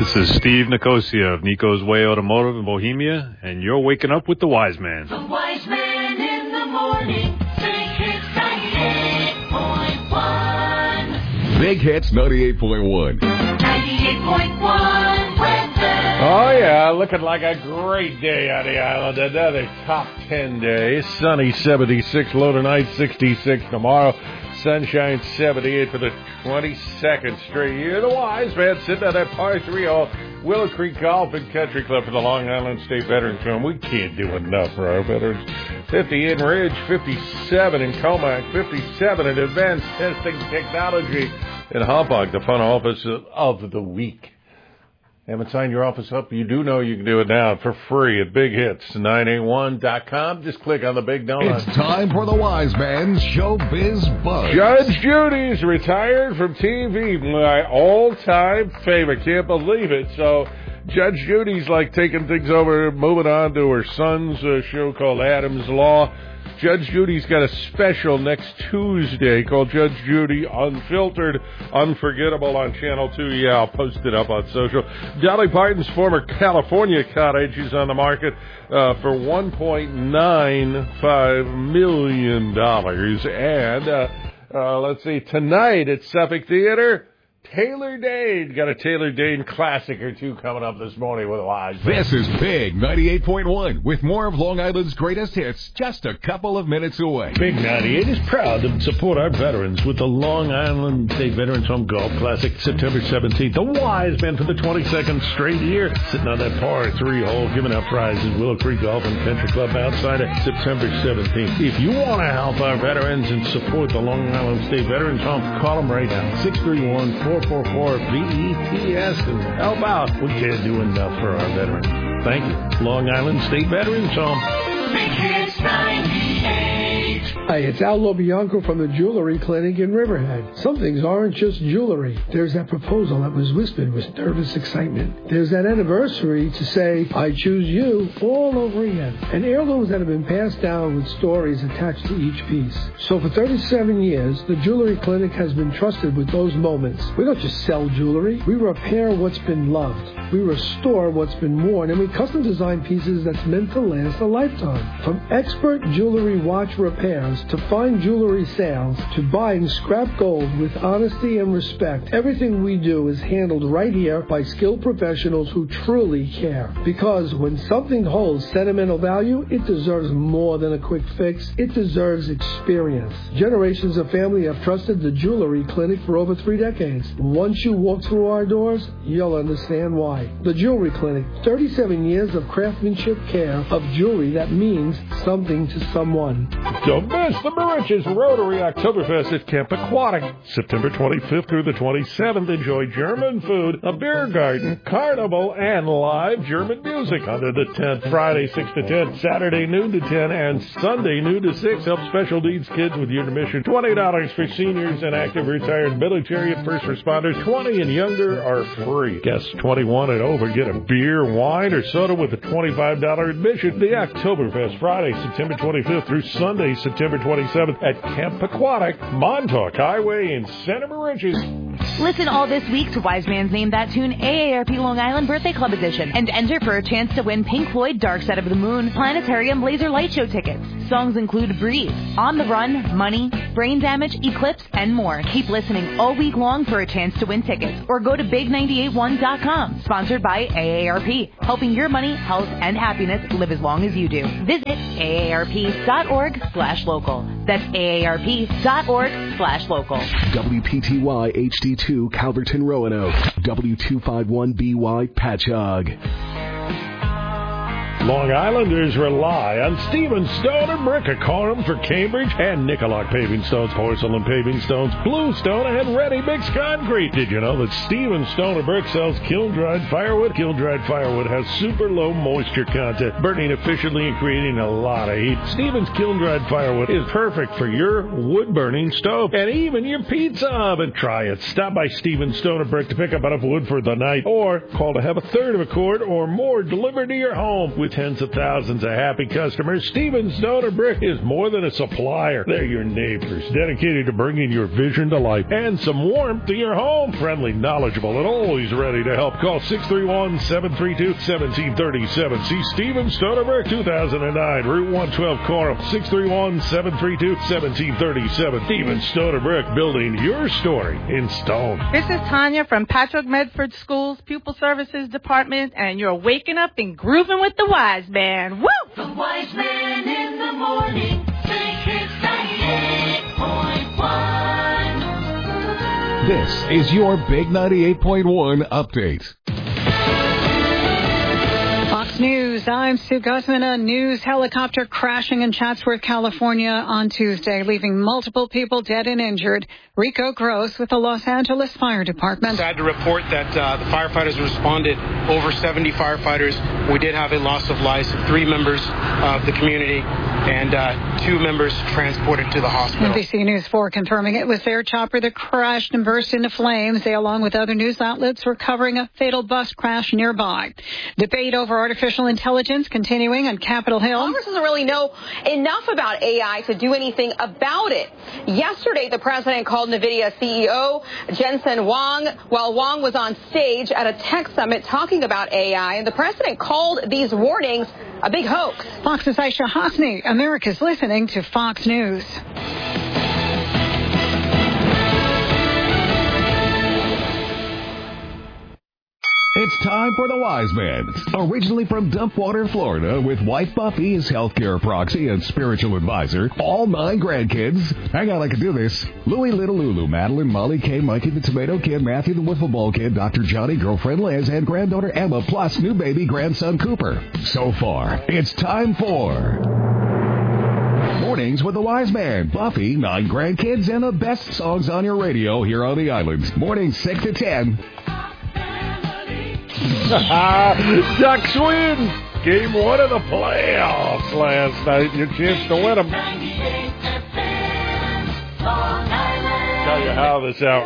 This is Steve Nicosia of Nico's Way Automotive in Bohemia, and you're waking up with the Wise Man. The Wise Man in the morning. Big Hits 98.1. Big Hits 98.1. 98.1 weather. Oh, yeah, looking like a great day on the island. Another top 10 day. Sunny 76, low tonight 66 tomorrow. Sunshine 78 for the 22nd straight year. The Wise Man sitting at that par 3 hole, Willow Creek Golf and Country Club for the Long Island State Veterans Home. We can't do enough for our veterans. 50 in Ridge, 57 in Comac, 57 in Advanced Testing Technology in Hauppauge, the fun office of the week. Haven't signed your office up? You do know you can do it now for free at BigHits981.com. Just click on the big donut. It's time for the Wise Man's Showbiz Buzz. Judge Judy's retired from TV. My all-time favorite. Can't believe it. So Judge Judy's like taking things over, moving on to her son's show called Adam's Law. Judge Judy's got a special next Tuesday called Judge Judy Unfiltered, Unforgettable on Channel 2. Yeah, I'll post it up on social. Dolly Parton's former California cottage is on the market for $1.95 million. And let's see, tonight at Suffolk Theater, Taylor Dayne. Got a Taylor Dayne classic or two coming up this morning with Wise. This is Big 98.1 with more of Long Island's greatest hits just a couple of minutes away. Big 98 is proud to support our veterans with the Long Island State Veterans Home Golf Classic September 17th. The Wise Man for the 22nd straight year, sitting on that par 3 hole, giving out prizes. Willow Creek Golf and Country Club outside of September 17th. If you want to help our veterans and support the Long Island State Veterans Home, call them right now, 631-444-VETS, and help out. We can't do enough for our veterans. Thank you. Long Island State Veterans Home. Big Hits 98. Hi, it's Al Lobianco from the Jewelry Clinic in Riverhead. Some things aren't just jewelry. There's that proposal that was whispered with nervous excitement. There's that anniversary to say, I choose you, all over again. And heirlooms that have been passed down with stories attached to each piece. So for 37 years, the Jewelry Clinic has been trusted with those moments. We don't just sell jewelry. We repair what's been loved. We restore what's been worn, and we custom design pieces that's meant to last a lifetime. From expert jewelry watch repairs to fine jewelry sales to buying scrap gold with honesty and respect, everything we do is handled right here by skilled professionals who truly care. Because when something holds sentimental value, it deserves more than a quick fix. It deserves experience. Generations of family have trusted the Jewelry Clinic for over 3 decades. Once you walk through our doors, you'll understand why. The Jewelry Clinic, 37 years of craftsmanship care of jewelry that means something to someone. Don't miss the Mauritius Rotary Oktoberfest at Camp Aquatic, September 25th through the 27th. Enjoy German food, a beer garden, carnival, and live German music under the tent. Friday 6 to 10, Saturday noon to 10, and Sunday noon to 6. Help special needs kids with your admission. $20 for seniors and active retired military and first responders. 20 and younger are free. Guests 21 and over get a beer, wine, or soda with a $25 admission. The Oktoberfest, Friday, September 25th through Sunday, September 27th at Camp Aquatic, Montauk Highway in Center Mauritius. Listen all this week to Wise Man's Name That Tune AARP Long Island Birthday Club Edition and enter for a chance to win Pink Floyd Dark Side of the Moon Planetarium Laser Light Show tickets. Songs include Breathe, On the Run, Money, Brain Damage, Eclipse, and more. Keep listening all week long for a chance to win tickets or go to big981.com. Sponsored by AARP, helping your money, health, and happiness live as long as you do. Visit aarp.org/local. That's aarp.org/local. WPTY HD2 Calverton Roanoke. W251BY Patchogue. Long Islanders rely on Stephen Stone and Brick, a column for Cambridge and Nicolak Paving Stones, Porcelain Paving Stones, Bluestone, and Ready Mix Concrete. Did you know that Stephen Stone and Brick sells kiln-dried firewood? Kiln-dried firewood has super low moisture content, burning efficiently and creating a lot of heat. Stephen's kiln-dried firewood is perfect for your wood-burning stove and even your pizza oven. Try it. Stop by Stephen Stone and Brick to pick up enough wood for the night, or call to have a third of a cord or more delivered to your home. With tens of thousands of happy customers, Steven Stoner Brick is more than a supplier. They're your neighbors, dedicated to bringing your vision to life and some warmth to your home. Friendly, knowledgeable, and always ready to help. Call 631-732-1737. See Steven Stoner Brick, 2009, Route 112, Coram. 631-732-1737. Steven Stoner Brick, building your story in stone. This is Tanya from Patrick Medford School's Pupil Services Department, and you're waking up and grooving with the Wise Man. Woo! The Wise Man in the morning. Big Hits 98.1. This is your Big 98.1 update. Fox News, I'm Sue Guzman. A news helicopter crashing in Chatsworth, California on Tuesday, leaving multiple people dead and injured. Rico Gross with the Los Angeles Fire Department. Sad to report that the firefighters responded, over 70 firefighters. We did have a loss of life, 3 members of the community and 2 members transported to the hospital. NBC News 4 confirming it was their chopper that crashed and burst into flames. They, along with other news outlets, were covering a fatal bus crash nearby. Debate over artificial intelligence continuing on Capitol Hill. Congress doesn't really know enough about AI to do anything about it. Yesterday, the president called NVIDIA CEO Jensen Huang while Huang was on stage at a tech summit talking about AI, and the president called these warnings a big hoax. Fox's Aisha Hasni, America's listening to Fox News. It's time for the Wise Man. Originally from Dumpwater, Florida, with wife Buffy as healthcare proxy and spiritual advisor, all 9 grandkids. Hang on, I can do this. Louie, Little Lulu, Madeline, Molly, Kay, Mikey, the Tomato Kid, Matthew, the Wiffle Ball Kid, Dr. Johnny, girlfriend Liz, and granddaughter Emma, plus new baby grandson Cooper. So far, it's time for Mornings with the Wise Man, Buffy, 9 grandkids, and the best songs on your radio here on the islands. Mornings 6 to 10. Ducks win Game 1 of the playoffs last night. Your chance to win them. Tell you how this out.